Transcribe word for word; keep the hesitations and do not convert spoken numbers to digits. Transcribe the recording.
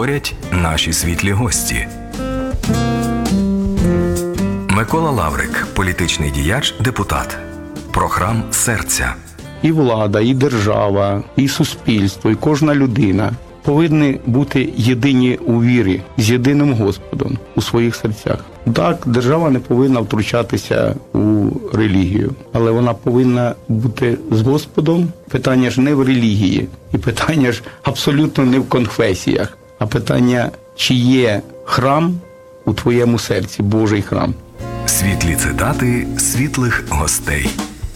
говорять наші світлі гості. Микола Лаврик, політичний діяч, депутат. Про храм серця. І влада, і держава, і суспільство, і кожна людина повинні бути єдині у вірі, з єдиним Господом у своїх серцях. Так, держава не повинна втручатися у релігію, але вона повинна бути з Господом. Питання ж не в релігії, і питання ж абсолютно не в конфесіях, а питання, чи є храм у твоєму серці, Божий храм. Світлі цитати світлих гостей.